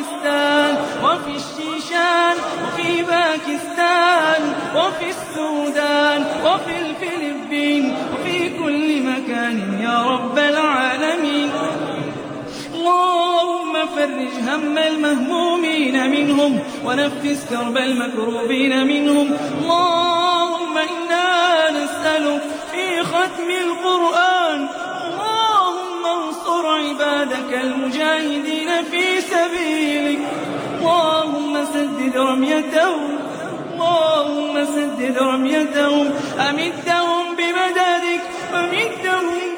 أفغانستان وفي الشيشان وفي باكستان وفي السودان وفي الفلبين وفي كل مكان يا رب العالمين. اللهم فرج هم المهمومين منهم ونفس كرب المكروبين منهم. اللهم إنا نسألك في ختم القرآن اللهم انصر عبادك المجاهدين في سبيلك. اللهم سدد رميتهم اللهم سدد رميتهم أمدهم بمددك أمدهم